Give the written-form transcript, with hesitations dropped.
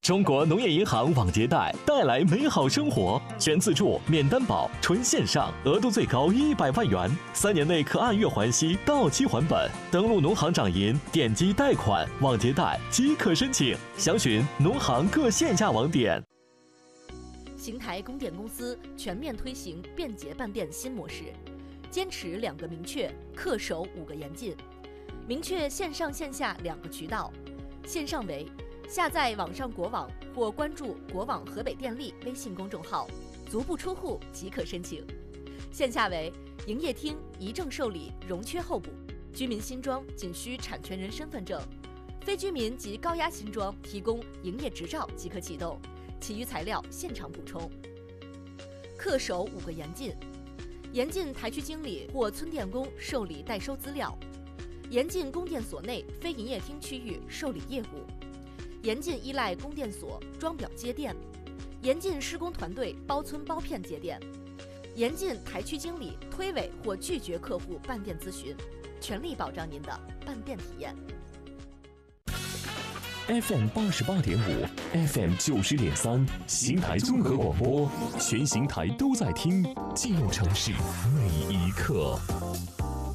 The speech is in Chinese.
中国农业银行网借贷带来美好生活，全自助、免担保、纯线上，额度最高100万元，3年内可按月还息，到期还本。登录农行掌银，点击贷款、网借贷即可申请。详询农行各线下网点。 邢台供电公司全面推行便捷办电新模式，坚持2个明确，恪守5个严禁。明确线上线下2个渠道，线上为下载网上国网或关注国网河北电力微信公众号，足不出户即可申请；线下为营业厅一证受理容缺候补，居民新装仅需产权人身份证，非居民及高压新装提供营业执照即可启动，其余材料现场补充。恪守5个严禁：严禁台区经理或村电工受理代收资料，严禁供电所内非营业厅区域受理业务，严禁依赖供电所装表接电，严禁施工团队包村包片接电，严禁台区经理推诿或拒绝客户办电咨询，全力保障您的办电体验。 FM 88.5 ，FM 90.3，邢台综合广播，全邢台都在听，记录城市每一刻。